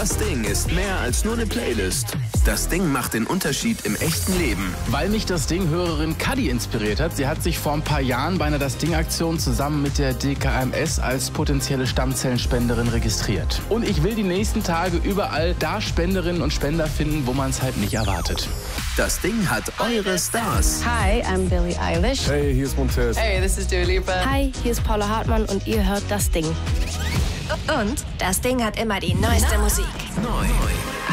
Das Ding ist mehr als nur eine Playlist. Das Ding macht den Unterschied im echten Leben. Weil mich das Ding-Hörerin Kadi inspiriert hat. Sie hat sich vor ein paar Jahren bei einer Das Ding-Aktion zusammen mit der DKMS als potenzielle Stammzellenspenderin registriert. Und ich will die nächsten Tage überall da Spenderinnen und Spender finden, wo man es halt nicht erwartet. Das Ding hat eure Stars. Hi, I'm Billie Eilish. Hey, hier ist Montez. Hey, this is Dua Lipa. Hi, hier ist Paula Hartmann und ihr hört Das Ding. Und das Ding hat immer die neueste Musik. Neu.